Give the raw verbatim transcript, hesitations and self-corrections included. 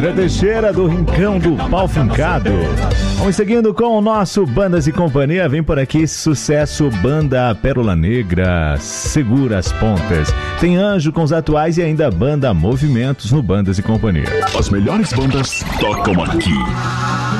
André Teixeira, do Rincão do Pau Fincado. Vamos seguindo com o nosso Bandas e Companhia. Vem por aqui esse sucesso, Banda Pérola Negra, Segura as Pontas. Tem Anjo com os atuais e ainda Banda Movimentos no Bandas e Companhia. As melhores bandas tocam aqui.